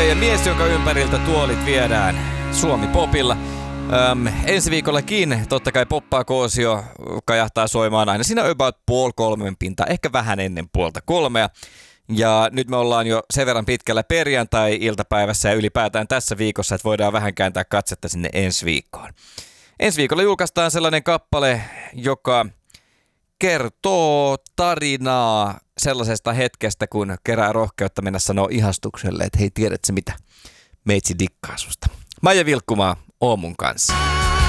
ja mies, jonka ympäriltä tuolit viedään Suomi-popilla. Ensi viikollakin totta kai poppaako-osio kajahtaa soimaan aina siinä about 2:30 pintaa, ehkä vähän ennen 2:30. Ja nyt me ollaan jo sen verran pitkällä perjantai-iltapäivässä ja ylipäätään tässä viikossa, että voidaan vähän kääntää katsetta sinne ensi viikkoon. Ensi viikolla julkaistaan sellainen kappale, joka kertoo tarinaa sellaisesta hetkestä, kun kerää rohkeutta mennä sanoa ihastukselle, että hei, tiedätkö mitä, meitsi dikkaa susta. Maija Vilkkumaa, oo mun kanssa.